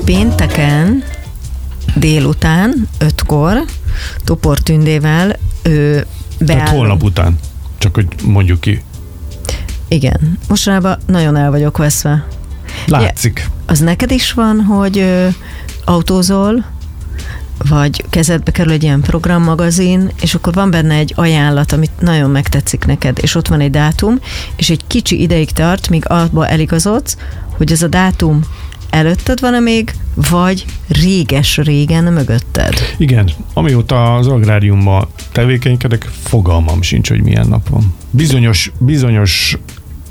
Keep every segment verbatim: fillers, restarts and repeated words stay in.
Pénteken délután, ötkor Topor Tündével ő beáll. Tehát holnap után, csak hogy mondjuk ki. Igen. Mostanában nagyon el vagyok veszve. Látszik. Ja, az neked is van, hogy ö, autózol, vagy kezedbe kerül egy ilyen programmagazin, és akkor van benne egy ajánlat, amit nagyon megtetszik neked, és ott van egy dátum, és egy kicsi ideig tart, míg abba eligazodsz, hogy ez a dátum előtted van-e még, vagy réges-régen mögötted. Igen, amióta az agráriumban tevékenykedek, fogalmam sincs, hogy milyen nap van. Bizonyos, bizonyos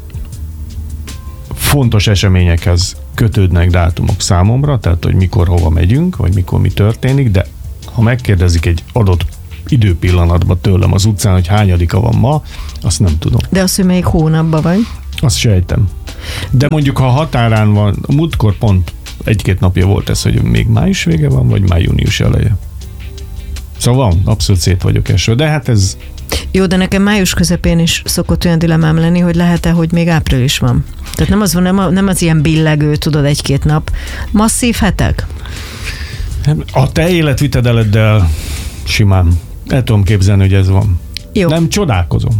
fontos eseményekhez kötődnek dátumok számomra, tehát hogy mikor, hova megyünk, vagy mikor mi történik, de ha megkérdezik egy adott időpillanatban tőlem az utcán, hogy hányadika van ma, azt nem tudom. De azt, hogy melyik hónapban vagy? Azt sejtem. De mondjuk, ha határán van, múltkor pont egy-két napja volt ez, hogy még május vége van, vagy máj-június eleje. Szóval van, abszolút szét vagyok eső, de hát ez... Jó, de nekem május közepén is szokott olyan dilemmám lenni, hogy lehet-e, hogy még április van. Tehát nem az van, nem, a, nem az ilyen billegő, tudod, egy-két nap. Masszív hetek? A te életviteleddel simán. El tudom képzelni, hogy ez van. Jó. Nem csodálkozom.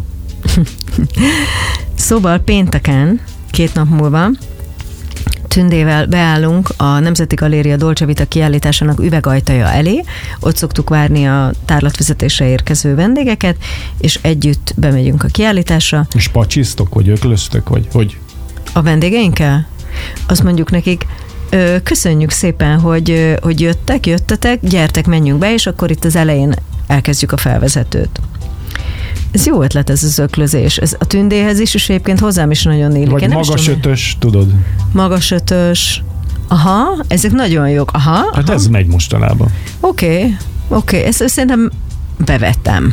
Szóval pénteken, két nap múlva, Tündével beállunk a Nemzeti Galéria Dolce Vita kiállításának üvegajtaja elé, ott szoktuk várni a tárlatvezetésre érkező vendégeket, és együtt bemegyünk a kiállításra. És pacsisztok, vagy öklöztök, vagy hogy? A vendégeinkkel? Azt mondjuk nekik, ö, köszönjük szépen, hogy, hogy jöttek, jöttetek, gyertek, menjünk be, és akkor itt az elején elkezdjük a felvezetőt. Ez jó ötlet, ez az öklözés. Ez a Tündéhez is, és egyébként hozzám is nagyon illik. Vagy magas ötös, tudod? Magas ötös. Aha, ezek nagyon jók. Aha. Hát aha. ez megy mostanában. Oké, okay, oké, okay. Ezt szerintem bevettem.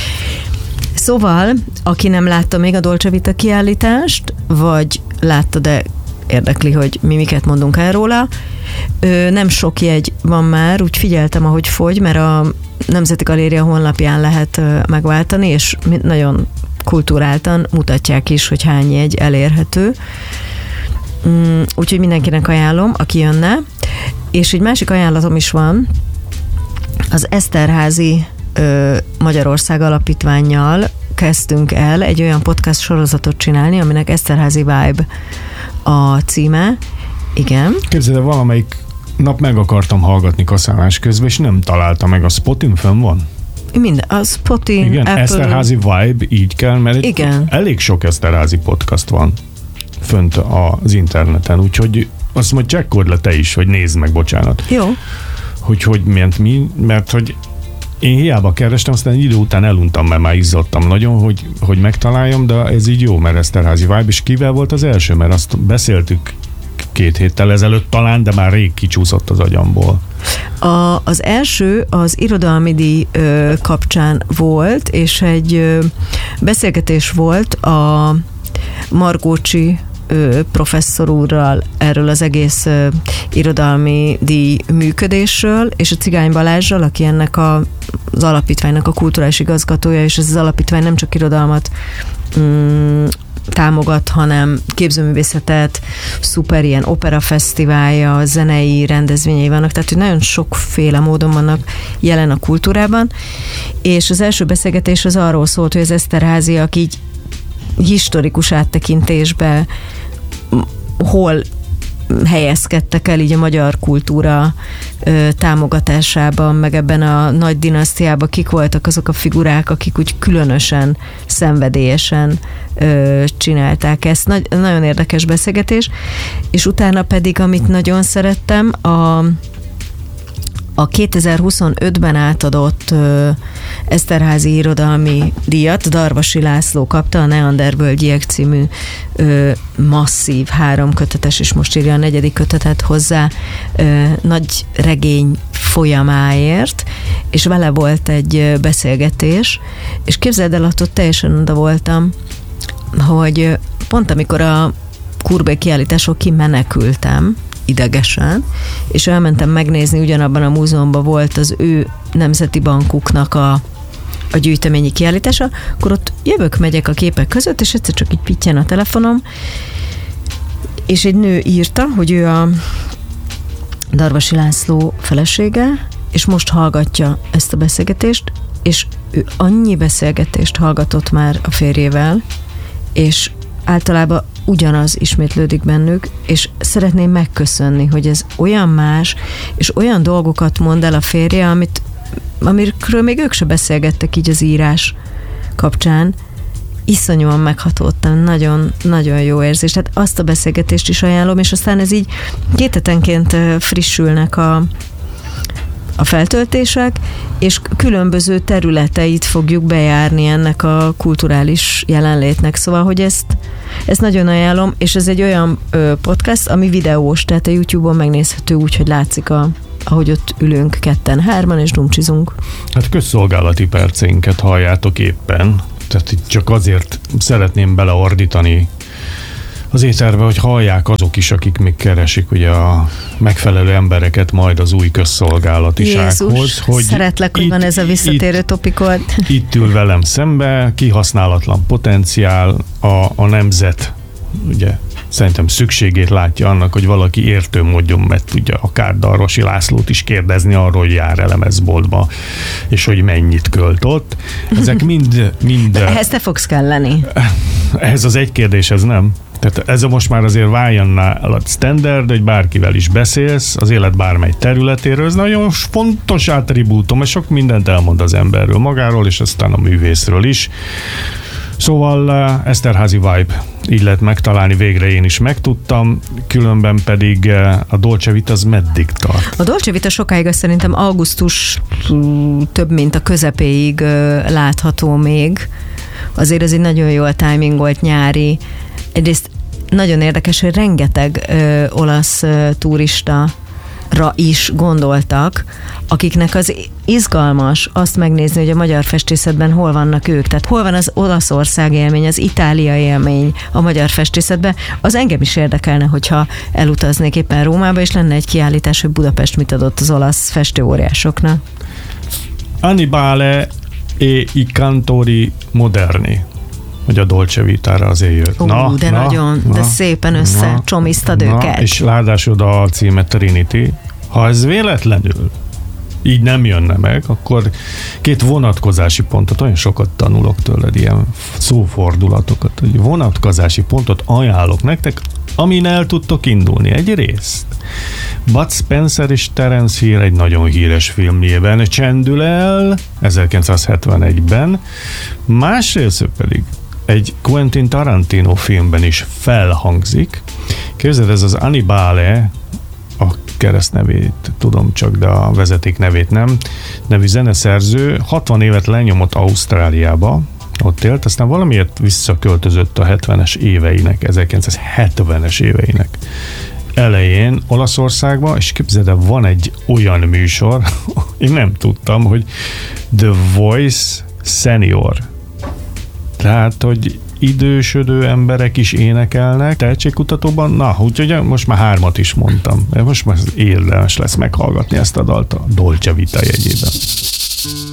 Szóval, aki nem látta még a Dolce Vita kiállítást, vagy látta, de érdekli, hogy mi miket mondunk el róla, nem sok jegy van már, úgy figyeltem, ahogy fogy, mert a Nemzeti Galéria honlapján lehet megváltani, és nagyon kulturáltan mutatják is, hogy hány jegy elérhető. Úgyhogy mindenkinek ajánlom, aki jönne. És egy másik ajánlatom is van, az Eszterházy Magyarország Alapítvánnyal kezdtünk el egy olyan podcast sorozatot csinálni, aminek Eszterházy Vibe a címe. Igen. Képzeld, valamelyik nap meg akartam hallgatni kaszálás közben, és nem találtam meg. A Spotin fönn van? Minden. A Spotin, igen, Apple. Eszterházy Vibe, így kell, mert igen. elég sok Eszterházy podcast van fönt az interneten, úgyhogy azt majd csekkold le te is, hogy nézd meg, bocsánat. Jó. Hogy hogy ment mi, mert hogy én hiába kerestem, aztán egy idő után eluntam, mert már izzadtam nagyon, hogy, hogy megtaláljam, de ez így jó, mert Eszterházy Vibe, és kivel volt az első, mert azt beszéltük két héttel ezelőtt talán, de már rég kicsúszott az agyamból. A, az első az irodalmi díj ö, kapcsán volt, és egy ö, beszélgetés volt a Margócsi ö, professzor úrral erről az egész ö, irodalmi díj működésről, és a Cigány Balázsral, aki ennek a, az alapítványnak a kulturális igazgatója, és ez az alapítvány nem csak irodalmat mm, támogat, hanem képzőművészetet, szuper ilyen operafesztiválja, zenei rendezvényei vannak, tehát hogy nagyon sokféle módon vannak jelen a kultúrában, és az első beszélgetés az arról szólt, hogy az Eszterházyak így historikus áttekintésbe hol helyezkedtek el így a magyar kultúra ö, támogatásában, meg ebben a nagy dinasztiában kik voltak azok a figurák, akik úgy különösen, szenvedélyesen ö, csinálták ezt. Nagy, nagyon érdekes beszélgetés, és utána pedig, amit nagyon szerettem, a a kétezer-huszonötben átadott ö, Eszterházy irodalmi díjat Darvasi László kapta, a Neandervölgyiek című ö, masszív három kötetes, és most írja a negyedik kötetet hozzá ö, nagy regény folyamáért, és vele volt egy ö, beszélgetés, és képzeld el, ott teljesen oda voltam, hogy pont amikor a Courbet kiállításról kimenekültem, idegesen, és elmentem megnézni, ugyanabban a múzeumban volt az ő nemzeti bankuknak a, a gyűjteményi kiállítása, akkor ott jövök, megyek a képek között, és egyszer csak így pittyen a telefonom, és egy nő írta, hogy ő a Darvasi László felesége, és most hallgatja ezt a beszélgetést, és ő annyi beszélgetést hallgatott már a férjével, és általában ugyanaz ismétlődik bennük, és szeretném megköszönni, hogy ez olyan más, és olyan dolgokat mond el a férje, amit, amiről még ők se beszélgettek így az írás kapcsán. Iszonyúan meghatódtam, nagyon, nagyon jó érzés. Tehát azt a beszélgetést is ajánlom, és aztán ez így két hetenként frissülnek a, a feltöltések, és különböző területeit fogjuk bejárni ennek a kulturális jelenlétnek. Szóval, hogy ezt, ezt nagyon ajánlom, és ez egy olyan ö, podcast, ami videós, tehát a YouTube-on megnézhető úgy, hogy látszik, a, ahogy ott ülünk ketten, hárman, és dumcsizunk. Hát közszolgálati percénket halljátok éppen, tehát itt csak azért szeretném beleordítani az éterbe, hogy hallják azok is, akik még keresik ugye a megfelelő embereket majd az új közszolgálatisághoz. Jézus, hogy szeretlek, hogy van ez a visszatérő itt, topikod. Itt ül velem szembe, kihasználatlan potenciál, a, a nemzet, ugye szerintem szükségét látja annak, hogy valaki értő módon meg tudja akár Darvasi Lászlót is kérdezni arról, hogy jár-e lemezboltba, és hogy mennyit költ ott. Ezek mind... mind ehhez te fogsz kelleni. Ez az egy kérdés, ez nem. Tehát ez a most már azért váljon nálad standard, hogy bárkivel is beszélsz, az élet bármely területéről, ez nagyon fontos attribútum, és sok mindent elmond az emberről magáról, és aztán a művészről is. Szóval uh, Eszterházy Vibe, így lehet megtalálni, végre én is megtudtam, különben pedig uh, a Dolce Vita az meddig tart? A Dolce Vita sokáig, azt szerintem augusztus több mint a közepéig uh, látható még. Azért ez egy nagyon jól timingolt nyári. Egyrészt nagyon érdekes, hogy rengeteg ö, olasz ö, turista ra is gondoltak, akiknek az izgalmas azt megnézni, hogy a magyar festészetben hol vannak ők. Tehát hol van az Olaszország élmény, az Itália élmény a magyar festészetben. Az engem is érdekelne, hogyha elutaznék éppen Rómába, és lenne egy kiállítás, hogy Budapest mit adott az olasz festőóriásoknak. Annibale e i cantori moderni, hogy a Dolce Vitára azért jött. Ó, na, de na, nagyon, na, de szépen összecsomiztad őket. És ráadásul a címe Trinity. Ha ez véletlenül így nem jönne meg, akkor két vonatkozási pontot, olyan sokat tanulok tőled, ilyen szófordulatokat, hogy vonatkozási pontot ajánlok nektek, amin el tudtok indulni. Egy részt. Bud Spencer és Terence Hill egy nagyon híres filmjében csendül el ezerkilencszázhetvenegyben, másrészt pedig egy Quentin Tarantino filmben is felhangzik. Képzeld, ez az Annibale, a keresztnevét tudom csak, de a vezeték nevét nem, nevű zeneszerző hatvan évet lenyomott Ausztráliába, ott élt, aztán valamiért visszaköltözött a hetvenes éveinek, ezerkilencszázhetvenes éveinek elején Olaszországba, és képzeld el, van egy olyan műsor, én nem tudtam, hogy The Voice Senior. Tehát, hogy idősödő emberek is énekelnek tehetségkutatóban, na, úgyhogy most már hármat is mondtam. Most már érdemes lesz meghallgatni ezt a dalt a Dolce Vita jegyében.